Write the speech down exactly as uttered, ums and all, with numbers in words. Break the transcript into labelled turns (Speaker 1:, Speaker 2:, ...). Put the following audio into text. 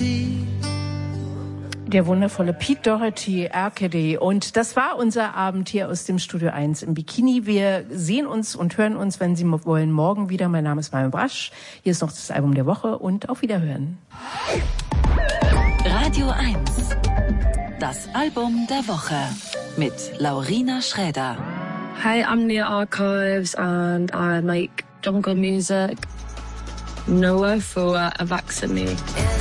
Speaker 1: Doherty.
Speaker 2: Der wundervolle Pete Doherty, Arcady. Und das war unser Abend hier aus dem Studio eins im Bikini. Wir sehen uns und hören uns, wenn Sie wollen, morgen wieder. Mein Name ist Marion Brasch. Hier ist noch das Album der Woche und auf Wiederhören.
Speaker 3: Radio eins. Das Album der Woche mit Laurina Schräder.
Speaker 4: Hi, I'm Nia Archives and I make jungle music. Noah for a vaccine.